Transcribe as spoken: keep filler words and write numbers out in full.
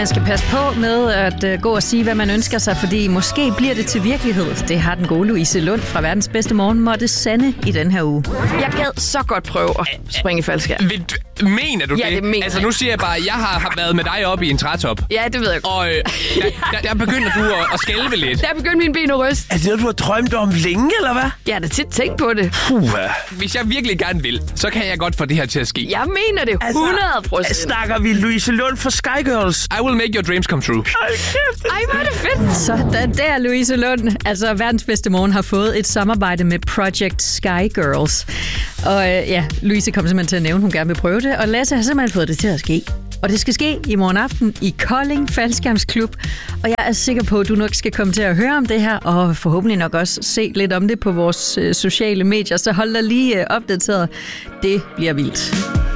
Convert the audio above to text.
Man skal passe på med at uh, gå og sige, hvad man ønsker sig, fordi måske bliver det til virkelighed. Det har den gode Louise Lund fra Verdens Bedste Morgen måtte sande i den her uge. Jeg gad så godt prøve at springe faldskærm. Mener du ja, det? det? Mener altså nu siger jeg bare, at jeg har, har været med dig oppe i en trætop. Ja, det ved jeg godt. Og øh, der, der, der begynder du at, at skælve lidt. Der begyndte min ben at ryste. Er det noget, du har drømt om længe, eller hvad? Jeg har da tit tænkt på det. Puh. Hvis jeg virkelig gerne vil, så kan jeg godt få det her til at ske. Jeg mener det hundrede procent. Altså, snakker vi Louise Lund fra Sky Girls? I will make your dreams come true. Ej, hvor er det fedt. Så der, der Louise Lund, altså Verdens Bedste Morgen, har fået et samarbejde med Project Sky Girls. Og øh, ja, Louise kom simpelthen til at nævne, at hun gerne vil prøve det, og Lasse har simpelthen fået det til at ske. Og det skal ske i morgen aften i Kolding Faldskærmsklub. Og jeg er sikker på, at du nok skal komme til at høre om det her, og forhåbentlig nok også se lidt om det på vores øh, sociale medier. Så hold dig lige øh, opdateret. Det bliver vildt.